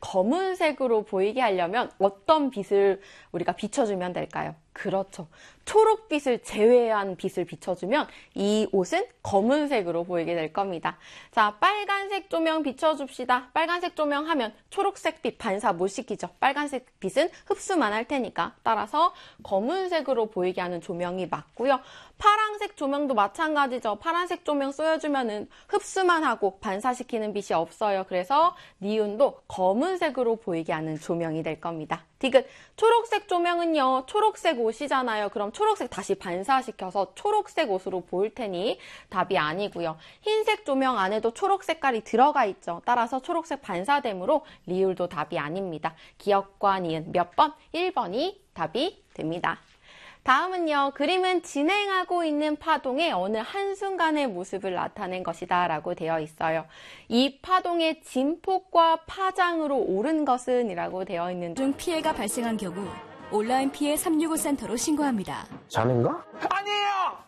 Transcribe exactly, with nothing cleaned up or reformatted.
검은색으로 보이게 하려면 어떤 빛을 우리가 비춰주면 될까요? 그렇죠. 초록빛을 제외한 빛을 비춰주면 이 옷은 검은색으로 보이게 될 겁니다. 자, 빨간색 조명 비춰줍시다. 빨간색 조명 하면 초록색 빛 반사 못 시키죠. 빨간색 빛은 흡수만 할 테니까. 따라서 검은색으로 보이게 하는 조명이 맞고요. 파란색 조명도 마찬가지죠. 파란색 조명 쏘여주면은 흡수만 하고 반사시키는 빛이 없어요. 그래서 니온도 검은색으로 보이게 하는 조명이 될 겁니다. 디귿, 초록색 조명은요, 초록색 옷이잖아요. 그럼 초록색 다시 반사시켜서 초록색 옷으로 보일 테니 답이 아니고요. 흰색 조명 안에도 초록 색깔이 들어가 있죠. 따라서 초록색 반사됨으로 리을도 답이 아닙니다. 기역과 니은 몇 번? 일 번이 답이 됩니다. 다음은요, 그림은 진행하고 있는 파동의 어느 한순간의 모습을 나타낸 것이다 라고 되어 있어요. 이 파동의 진폭과 파장으로 오른 것은 이라고 되어 있는데 중 피해가 발생한 경우 온라인 피해 삼육오 센터로 신고합니다. 자네인가? 아니에요!